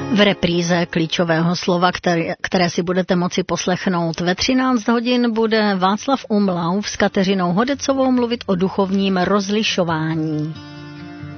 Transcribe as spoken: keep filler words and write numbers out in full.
V repríze klíčového slova, které, které si budete moci poslechnout ve třináct hodin, bude Václav Umlauf s Kateřinou Hodecovou mluvit o duchovním rozlišování.